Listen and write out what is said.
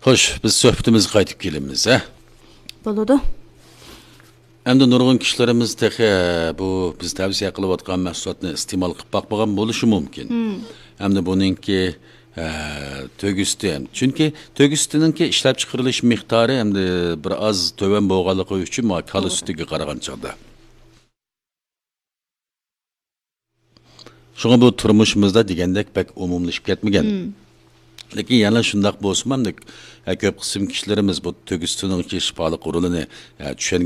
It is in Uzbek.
Xo'sh, biz suhbatimizga qaytib kelamiz, ha? Bo'ladi. Endi nurg'un kishilarimiz texe bu biz tavsiya qilayotgan mahsulotni iste'mol qilib boqmagan bo'lishi mumkin. Endi buningki tөгüstü ham. Chunki tөгüstüningki ishlab chiqarilish miqdori endi bir oz to'van bo'lganligi uchun kala sutiga qaragan chog'da. Şuna bu turmuşumuzda degandek pek umumlashib ketmagan. Lekin yana shundoq bo'lsa ham ko'p qism kishilarimiz bu tөгüstüningki shifoli qurulini